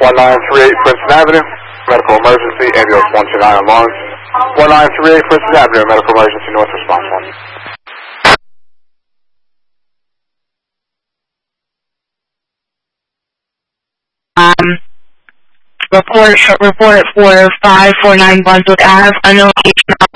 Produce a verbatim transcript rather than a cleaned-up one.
one nine three eight Princeton Avenue, medical emergency, ambulance one two nine on Lawrence. one nine three eight Princeton Avenue, medical emergency, north response one. Um, report, report for five four nine Brunswick Ave, unknown